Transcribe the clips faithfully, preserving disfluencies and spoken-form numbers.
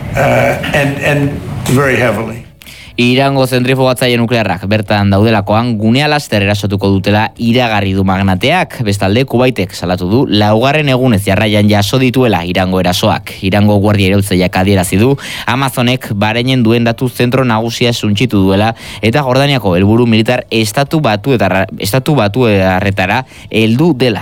uh, and, and very heavily. Irango zentrifugatzaile nuklearrak bertan daudelakoan gunea laster erasotuko dutela iragarri du magnateak. Bestalde, Kubaitek salatu du laugarren egunez jarraian jaso dituela Irango erasoak. Irango guardia iraultzaileak adierazi du Amazonek Bahreinen duen datu zentro nagusia suntsitu duela eta Jordaniako helburu militar estatu batu eta estatu batu arretara heldu dela.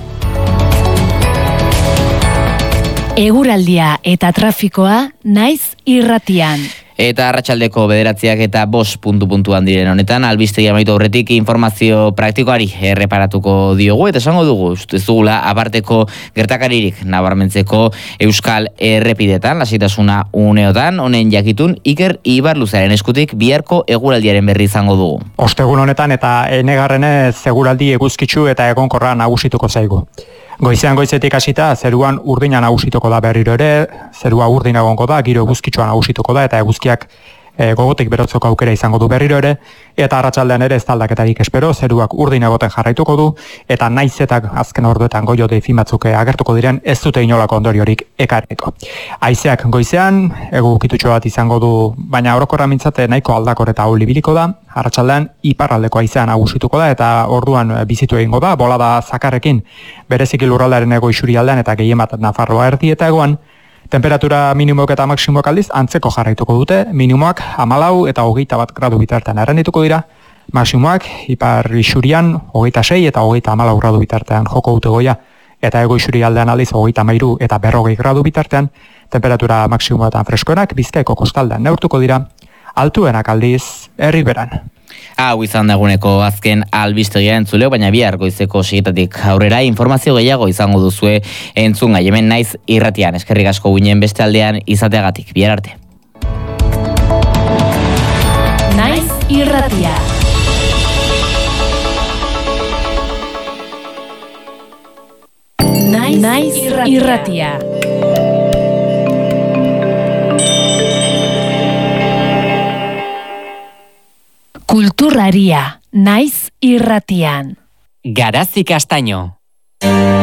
Eguraldia eta trafikoa naiz irratian. Eta arratsaldeko bederatziak eta bost puntu puntuan diren honetan, albistegi amaitu aurretik informazio praktikoari erreparatuko diogu, eta esango dugu, ez dugula, aparteko gertakaririk nabarmentzeko Euskal Errepidetan, lasitasuna uneotan, honen jakitun, Iker Ibarluzaren eskutik biharko eguraldiaren berri izango dugu. Ostegun honetan eta enegarrenez eguraldi eguzkitsu eta egonkorra nagusituko zaigu. Goizean goizetik hasita zeruan urdina nagusituko da berriro ere, zerua urdin egongo da, giro eguzkitsua nagusituko da eta eguzkiak e, gogotik berotzeko aukera izango du berriro ere, eta arratsaldean ere ez aldaketarik espero, zeruak urdin egoten jarraituko du eta naizetak azken orduetan goio deifin batzuk agertuko diren ez dute inolako ondoriorik ekarriko. Haizeak goizean egukitutxo bat izango du, baina orokorra mintzate nahiko aldakor eta olibiliko da. Arratsaldean iparraldeko haizea nagusituko da eta orduan bizitu egingo da, bolada zakarrekin bereziki lurraldearen ego isurialdean eta gehien bat Nafarroa erdi eta egoan. Temperatura minimoak eta maksimoak aldiz antzeko jarraituko dute, minimoak hamalau eta hogeita bat gradu bitartean errendituko dira, maksimoak ipar isurian hogeita sei eta hogeita hamalau gradu bitartean joko dute goia, eta ego isurialdean aldiz hogeita hamairu eta berrogei gradu bitartean, temperatura maksimoetan freskoenak Bizkaiko kostaldean neurtuko dira, altuenak aldiz Erriberan. Hau izan daguneko azken albistegia entzuleo, baina bihar goizeko seietatik aurrera informazio gehiago izango duzue entzun gai hemen naiz irratian. Eskerrik asko guinen beste aldean izateagatik. Bihar arte. Naiz irratia. Naiz, naiz irratia. irratia. Kulturraria, naiz irratian. Garazi Castaño.